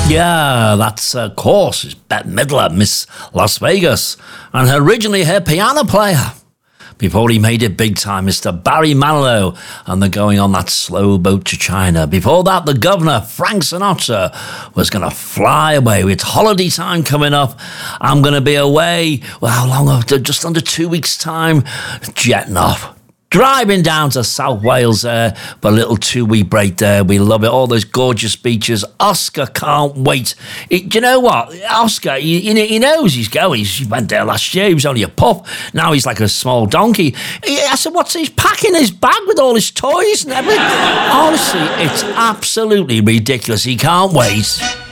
Yeah, that's, of course, is Bette Midler, Miss Las Vegas, and originally her piano player. Before he made it big time, Mr. Barry Manilow, and they're going on that slow boat to China. Before that, the governor, Frank Sinatra, was going to fly away. It's holiday time coming up. I'm going to be away, well, how long? Just under 2 weeks' time, jetting off. Driving down to South Wales there for a little 2-week break there. We love it. All those gorgeous beaches. Oscar can't wait. Do you know what? Oscar, he knows he's going. He went there last year. He was only a pup. Now he's like a small donkey. I said, what's he's packing his bag with all his toys and everything? Honestly, it's absolutely ridiculous. He can't wait.